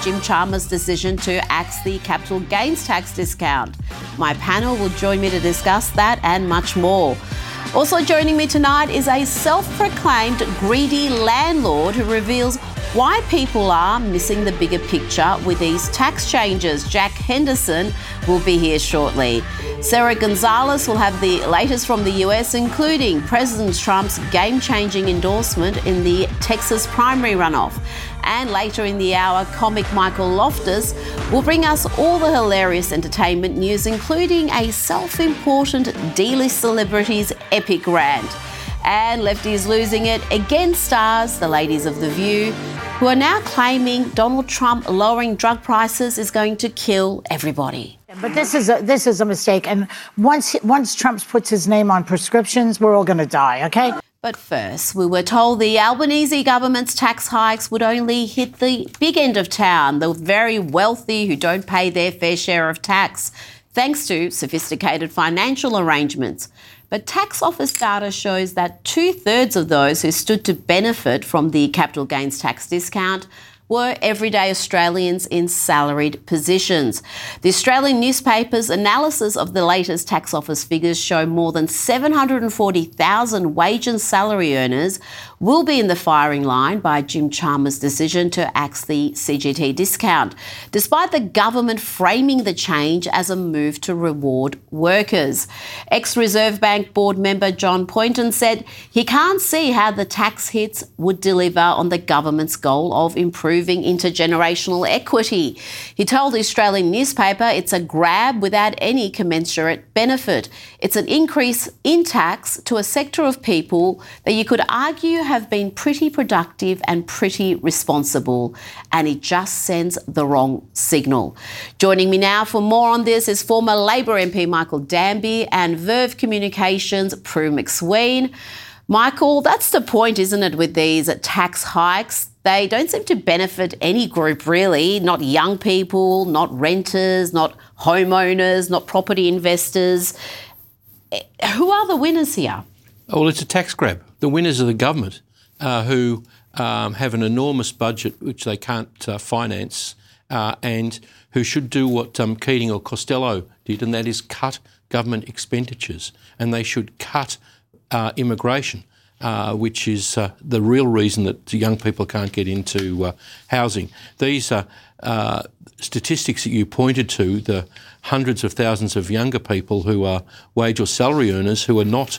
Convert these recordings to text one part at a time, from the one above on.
Jim Chalmers' decision to axe the capital gains tax discount. My panel will join me to discuss that and much more. Also joining me tonight is a self-proclaimed greedy landlord who reveals why people are missing the bigger picture with these tax changes. Jack Henderson will be here shortly. Sarah Gonzalez will have the latest from the US, including President Trump's game-changing endorsement in the Texas primary runoff. And later in the hour, comic Michael Loftus will bring us all the hilarious entertainment news, including a self-important D-list celebrity's epic rant. And Lefty's Losing It again stars the ladies of The View, who are now claiming Donald Trump lowering drug prices is going to kill everybody. But this is a mistake. And once Trump puts his name on prescriptions, we're all going to die, okay? But first, we were told the Albanese government's tax hikes would only hit the big end of town, the very wealthy who don't pay their fair share of tax, thanks to sophisticated financial arrangements. But tax office data shows that 2/3 of those who stood to benefit from the capital gains tax discount were everyday Australians in salaried positions. The Australian newspaper's analysis of the latest tax office figures show more than 740,000 wage and salary earners will be in the firing line by Jim Chalmers' decision to axe the CGT discount, despite the government framing the change as a move to reward workers. Ex-Reserve Bank board member John Poynton said he can't see how the tax hits would deliver on the government's goal of improving intergenerational equity. He told the Australian newspaper it's a grab without any commensurate benefit. It's an increase in tax to a sector of people that you could argue have been pretty productive and pretty responsible, and it just sends the wrong signal. Joining me now for more on this is former Labor MP Michael Danby and Verve Communications Prue McSween. Michael, that's the point, isn't it, with these tax hikes? They don't seem to benefit any group, really, not young people, not renters, not homeowners, not property investors. Who are the winners here? Well, it's a tax grab. The winners are the government, who have an enormous budget which they can't finance, and who should do what Keating or Costello did, and that is cut government expenditures. And they should cut immigration, which is the real reason that young people can't get into housing. These statistics that you pointed to, the hundreds of thousands of younger people who are wage or salary earners who are not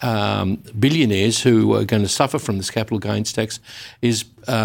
billionaires who are going to suffer from this capital gains tax, is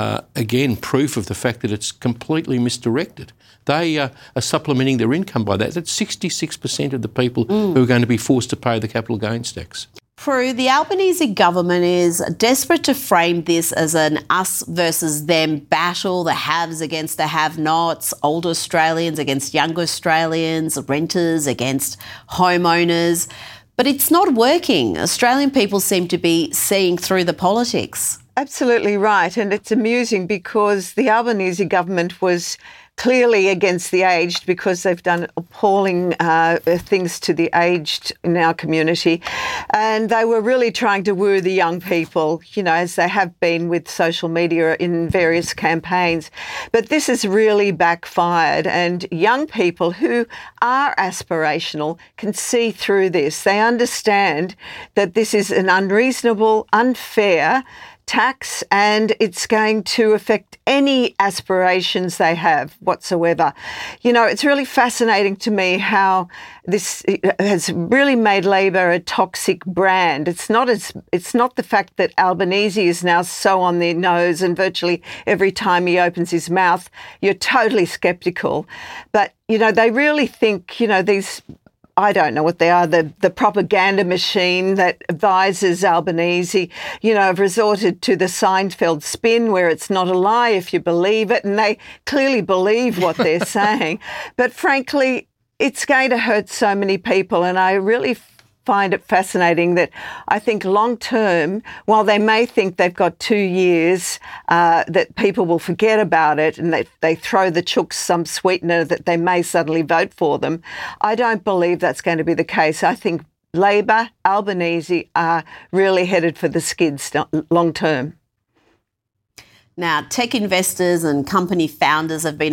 again proof of the fact that it's completely misdirected. They are supplementing their income by that. That's 66% of the people who are going to be forced to pay the capital gains tax. Prue, the Albanese government is desperate to frame this as an us versus them battle, the haves against the have-nots, older Australians against younger Australians, renters against homeowners. But it's not working. Australian people seem to be seeing through the politics. Absolutely right. And it's amusing because the Albanese government was clearly against the aged because they've done appalling things to the aged in our community. And they were really trying to woo the young people, you know, as they have been with social media in various campaigns. But this has really backfired, and young people who are aspirational can see through this. They understand that this is an unreasonable, unfair tax, and it's going to affect any aspirations they have whatsoever. You know, it's really fascinating to me how this has really made Labor a toxic brand. It's not the fact that Albanese is now so on their nose and virtually every time he opens his mouth, you're totally sceptical. But, you know, they really think, you know, these, I don't know what they are, the propaganda machine that advises Albanese, you know, have resorted to the Seinfeld spin where it's not a lie if you believe it, and they clearly believe what they're saying. But frankly, it's going to hurt so many people, and I really find it fascinating that I think long term, while they may think they've got 2 years, that people will forget about it and they throw the chooks some sweetener that they may suddenly vote for them. I don't believe that's going to be the case. I think Labor, Albanese are really headed for the skids long term. Now, tech investors and company founders have been